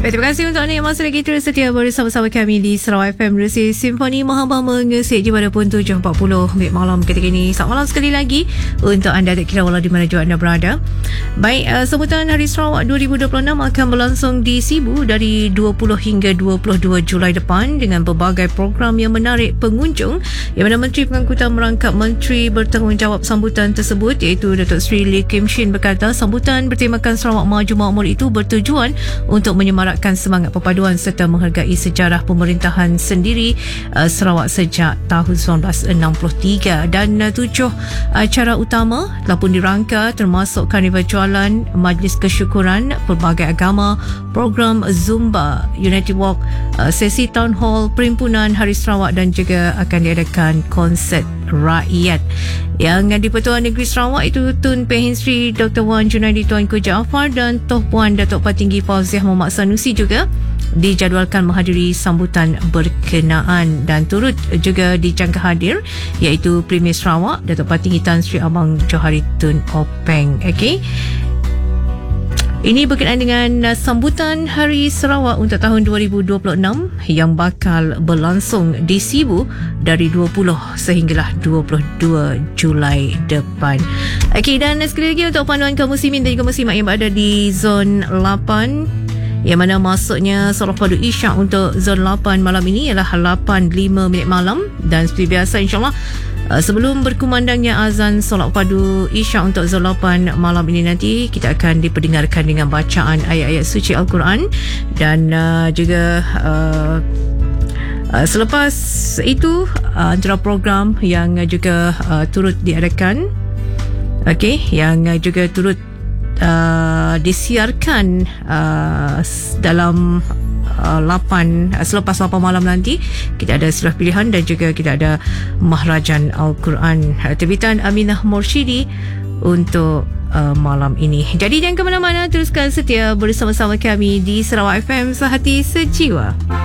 Terima kasih untuk anda yang masih lagi terus setia bersama-sama kami di Sarawak FM Resi Simfoni Mahaba mengesik di mana pun 7.40 malam ketika ini. Selamat malam sekali lagi untuk anda, tak kira walau di mana juga anda berada. Baik, sambutan Hari Sarawak 2026 akan berlangsung di Sibu dari 20 hingga 22 Julai depan dengan berbagai program yang menarik pengunjung, yang mana Menteri Pengangkutan merangkap menteri bertanggungjawab sambutan tersebut, iaitu Datuk Seri Lee Kim Shin berkata sambutan bertemakan Sarawak Maju Makmur itu bertujuan untuk menyemarakkan semangat perpaduan serta menghargai sejarah pemerintahan sendiri Sarawak sejak tahun 1963. Dan 7 acara utama telah pun dirangka, termasuk karnival jualan, majlis kesyukuran pelbagai agama, program Zumba, Unity Walk, sesi Town Hall, Perhimpunan Hari Sarawak dan juga akan diadakan konsert rakyat. Yang di-Pertuan Negeri Sarawak itu Tun Pehin Sri Dr. Wan Junaidi Tuanku Jaafar dan Toh Puan Datuk Patinggi Fauziah Muhammad Sanusi juga dijadualkan menghadiri sambutan berkenaan, dan turut juga dijangka hadir iaitu Premier Sarawak Datuk Patinggi Tan Sri Abang Johari Tun Openg. Okey, ini berkenaan dengan sambutan Hari Sarawak untuk tahun 2026 yang bakal berlangsung di Sibu dari 20 sehinggalah 22 Julai depan. Okey, dan sekali lagi untuk panduan kaum muslimin dan juga muslimat yang berada di zon 8, yang mana masuknya solat fardu Isyak untuk zon 8 malam ini ialah 8.05 malam, dan seperti biasa insyaAllah sebelum berkumandangnya azan solat fardu Isyak untuk zon 8 malam ini nanti, kita akan diperdengarkan dengan bacaan ayat-ayat suci Al-Quran, dan juga selepas itu antara program yang juga turut diadakan, okey, yang juga turut disiarkan dalam selepas 8 malam nanti, kita ada surah pilihan dan juga kita ada Mahrajan Al-Quran terbitan Aminah Mursyidi untuk malam ini. Jadi jangan ke mana-mana, teruskan setia bersama-sama kami di Sarawak FM Sehati Sejiwa.